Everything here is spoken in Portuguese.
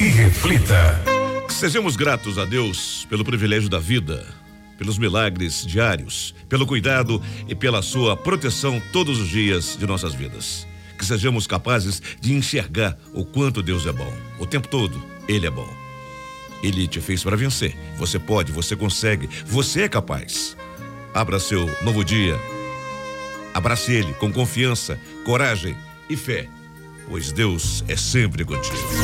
e reflita. Sejamos gratos a Deus pelo privilégio da vida, pelos milagres diários, pelo cuidado e pela sua proteção todos os dias de nossas vidas. Que sejamos capazes de enxergar o quanto Deus é bom. O tempo todo, Ele é bom. Ele te fez para vencer. Você pode, você consegue, você é capaz. Abra seu novo dia. Abrace Ele com confiança, coragem e fé, pois Deus é sempre contigo.